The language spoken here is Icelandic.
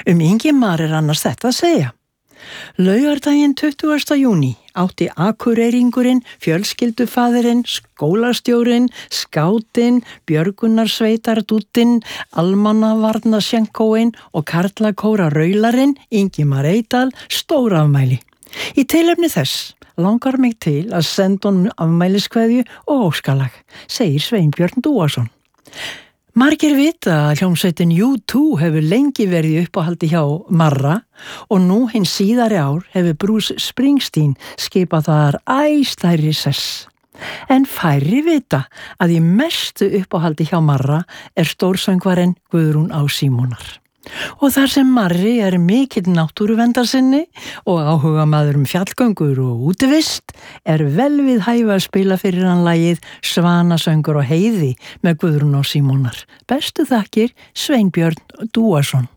Ingimar annars þetta að segja. Laugardaginn 20. júní átti Akureyringurinn, fjölskyldufaðirinn, skólastjórinn, skátinn, björgunarsveitardúttinn, almannavarnasjenkóinn og karlakóra raularinn Ingimar Eydal stórafmæli. Í tilefni þess langar mig til að senda honum afmæliskveðju og óskalag, segir Sveinbjörn Dúason. Margir vita að hljómsveitin U2 hefur lengi verið í uppáhaldi hjá Marra og nú hinn síðari ár hefur Bruce Springsteen skipað þar æstæri sess. En færri vita að í mestu uppáhaldi hjá Marra stórsöngvarinn Guðrún Á Símonar. Og þar sem Marri mikill náttúruvendarsinni og áhugamaður fjallgöngur og útivist vel við hæfi að spila fyrir hann lagið Svanasöngur og heiði með Guðrún Á Símonar. Bestu þakkir Sveinbjörn Dúason.